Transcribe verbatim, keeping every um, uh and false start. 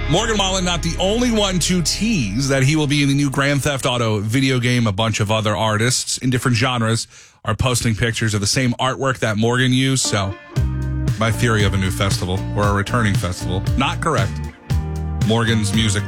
Morgan Wallen, not the only one to tease that he will be in the new Grand Theft Auto video game. A bunch of other artists in different genres are posting pictures of the same artwork that Morgan used. So, my theory of a new festival or a returning festival, not correct. Morgan's music